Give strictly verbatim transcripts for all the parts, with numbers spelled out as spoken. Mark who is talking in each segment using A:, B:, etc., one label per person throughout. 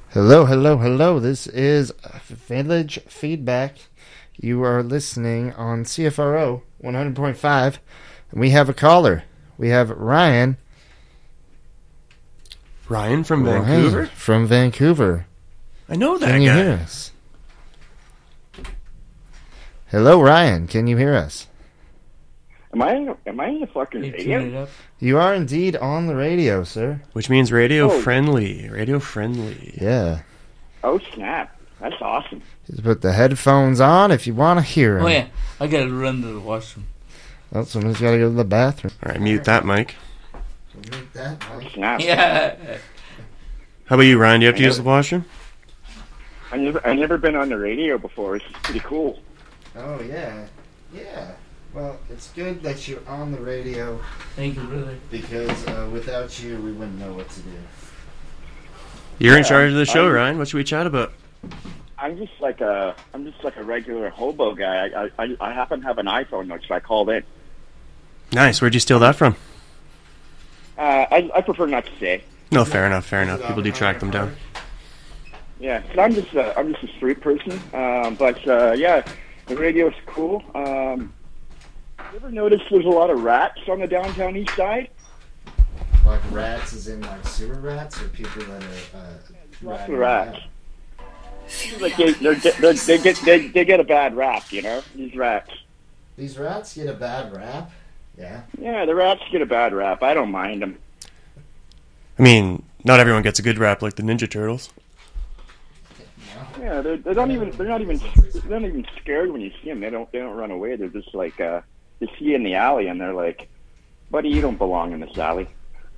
A: Hello, hello, hello. This is Village Feedback. You are listening on C F R O one hundred point five. And we have a caller. We have Ryan.
B: Ryan from
A: Ryan
B: Vancouver?
A: From Vancouver.
B: I know that
A: Can you
B: guy.
A: hear us? Hello, Ryan. Can you hear us?
C: Am I am I in the fucking radio?
A: You are indeed on the radio, sir.
B: Which means radio
C: Oh.
B: friendly. Radio friendly.
A: Yeah.
C: Oh snap! That's awesome.
A: Just put the headphones on if you want to hear him.
D: Oh yeah, I gotta run to the washroom.
A: Oh, someone's got to go to the bathroom.
B: All right, mute that mic.
A: Mute that,
C: Oh
A: Mike.
C: snap!
D: Yeah.
B: How about you, Ryan? Do you have to
C: I
B: use the
C: know.
B: washroom?
C: I never I never been on the radio before. It's pretty cool.
A: Oh, yeah. Yeah. Well, it's good that you're on the radio
D: Thank you, brother.
A: because uh, without you, we wouldn't know what to do.
B: You're in
C: Yeah,
B: charge of the show,
C: I-
B: Ryan. What should we chat about?
C: I'm just like a I'm just like a regular hobo guy. I I, I happen to have an iPhone though, so I called in.
B: Nice. Where'd you steal that from?
C: Uh, I I prefer not to say.
B: No, fair enough, fair enough. People do track them down.
C: Yeah, 'cause I'm just a, I'm just a street person. Um, but uh, yeah, the radio's cool. Um, you ever notice there's a lot of rats on the downtown east side?
A: Like rats as in like sewer rats or people that are uh,
C: Lots
A: ratting
C: of rats.
A: around?
C: Like they they're, they're, they get they, they get a bad rap, you know. These rats.
A: These rats get a bad rap? Yeah.
C: Yeah, the rats get a bad rap. I don't mind them.
B: I mean, not everyone gets a good rap like the Ninja Turtles.
A: No.
C: Yeah, they're, they don't even they're not even they're not even scared when you see them. They don't they don't run away. They're just like uh, they see you in the alley and they're like, "Buddy, you don't belong in this alley."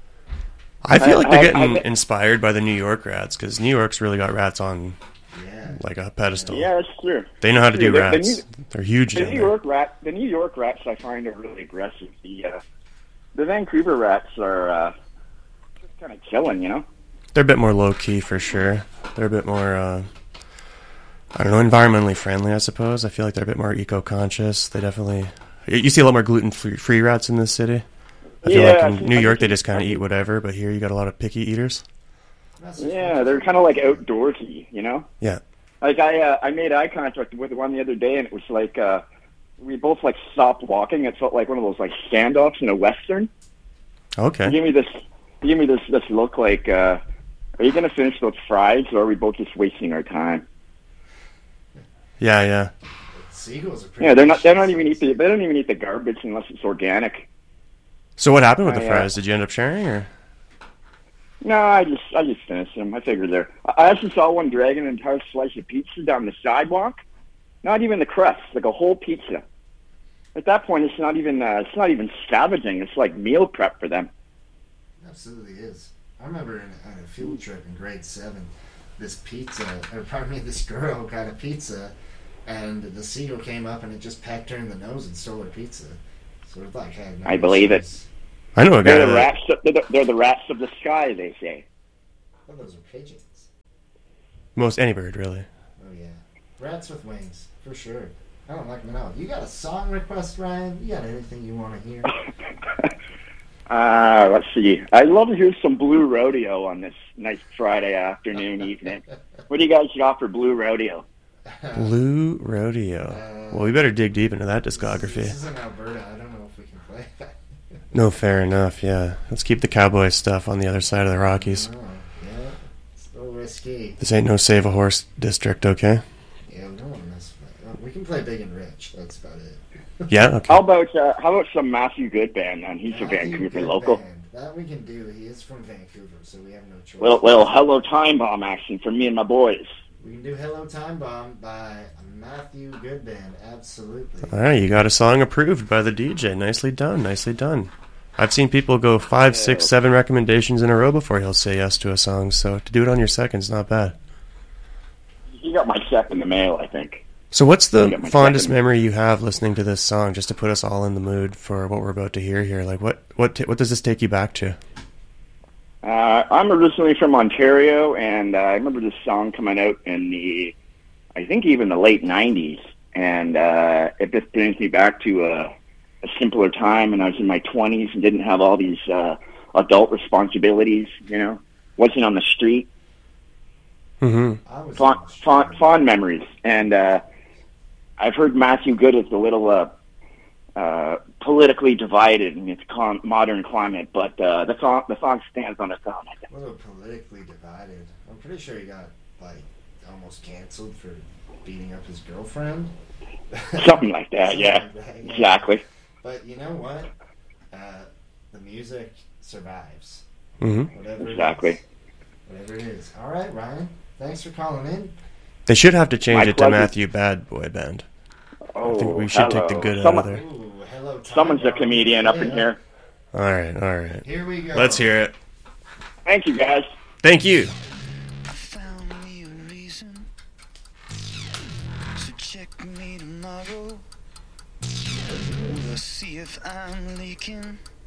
B: I feel
C: I-
B: like they're
C: I-
B: getting
C: I-
B: inspired by the New York rats because New York's really got rats on
A: Yeah.
B: like a pedestal.
C: Yeah, that's true.
B: They know how to do
C: Yeah, the- the
B: rats.
C: New-
B: They're huge
C: The
B: down
C: New
B: there.
C: York rat, the New York rats, I find are really aggressive. The uh, the Vancouver rats are uh, just kind of chilling, you know.
B: They're a bit more low key for sure. They're a bit more, uh, I don't know, environmentally friendly, I suppose. I feel like they're a bit more eco conscious. They definitely. You see a lot more gluten free rats in this city. I feel
C: Yeah,
B: like
C: I
B: in
C: see-
B: New
C: I
B: York they
C: see-
B: just kind of eat whatever, but here you got a lot of picky eaters.
C: Yeah, they're kind of like outdoorsy, you know.
B: Yeah.
C: Like I uh, I made eye contact with one the other day, and it was like uh, we both like stopped walking. It felt like one of those like standoffs in a western. He
B: Okay.
C: gave me this. He gave me this this look like, uh, are you gonna finish those fries, or are we both just wasting our time?
B: Yeah, yeah.
A: Seagulls are pretty
C: Yeah, they're not. They don't even eat the. They don't even eat the garbage unless it's organic.
B: So what happened with the
C: I, uh,
B: fries? Did you end up sharing, or?
C: No, I just I just finished them. I figured there. I actually saw one dragging an entire slice of pizza down the sidewalk. Not even the crust, like a whole pizza. At that point, it's not even uh, it's not even scavenging. It's like meal prep for them.
A: Absolutely is. I remember in, on a field trip in grade seven, this pizza, or pardon me, this girl got a pizza, and the seagull came up and it just pecked her in the nose and stole her pizza. So it like had no
C: I believe it.
A: issues.
B: I know a guy
C: They're the
B: that.
C: rats. Of, they're, the, they're the rats of the sky, they say.
A: Oh, those are pigeons.
B: Most any bird, really.
A: Oh yeah, rats with wings for sure. I don't like them at all. You got a song request, Ryan? You got anything you want to hear?
C: Uh, let's see. I'd love to hear some Blue Rodeo on this nice Friday afternoon, evening. What do you guys got for Blue Rodeo?
B: Blue Rodeo.
A: Uh,
B: Well, we better dig deep into that
A: This
B: discography.
A: is in Alberta. I don't know if we can play that.
B: No, fair enough, yeah. Let's keep the cowboy stuff on the other side of the Rockies.
A: Oh, yeah, it's a little risky.
B: This ain't no save a horse district, okay?
A: Yeah, we don't want to mess with that. We can play Big and Rich. That's about it.
B: Yeah, okay.
C: How about uh, how about some Matthew Goodband? Then he's a
A: Matthew
C: Vancouver
A: Goodband.
C: local.
A: That we can do. He is from Vancouver, so we have no choice.
C: Well, well, hello, time bomb action for me and my boys.
A: We can do Hello Time Bomb by Matthew Goodband. Absolutely.
B: All right, you got a song approved by the D J. Nicely done, nicely done. I've seen people go five, six, seven recommendations in a row before he'll say yes to a song, so to do it on your second's not bad.
C: He got my check in the mail, I think.
B: So what's
C: I
B: the
C: got my
B: fondest
C: second.
B: memory you have listening to this song, just to put us all in the mood for what we're about to hear here? Like, what what t- what does this take you back to?
C: Uh, I'm originally from Ontario, and uh, I remember this song coming out in the, I think even the late nineties, and uh, it just brings me back to a, a simpler time, and I was in my twenties and didn't have all these uh, adult responsibilities, you know, wasn't on the street.
B: Mm-hmm.
A: I was
C: fond,
A: almost
C: fond,
A: sure.
C: fond memories. And uh, I've heard Matthew Good is a little uh, uh, politically divided in its com- modern climate, but uh, the song the song stands on its own. I think.
A: A little politically divided. I'm pretty sure he got like almost canceled for beating up his girlfriend.
C: Something like that,
A: Something
C: yeah.
A: like that, yeah.
C: Exactly.
A: But you know what? Uh, the music survives.
B: Mm-hmm.
A: Whatever
C: Exactly.
A: it is. Whatever it is. All right, Ryan. Thanks for calling in.
B: They should have to change
C: My
B: it
C: pleasure.
B: to Matthew Bad Boy Band.
C: Oh,
B: I think we should take the
C: hello.
B: good out
C: Someone,
B: of there.
A: Ooh, hello, Ty
C: Someone's a
A: Bone.
C: comedian up in
A: Yeah.
C: here.
B: All right, all right.
A: Here we go.
B: Let's hear it.
C: Thank you, guys.
B: Thank you.
E: Found me a reason, so check me tomorrow. We'll see if I'm leaking.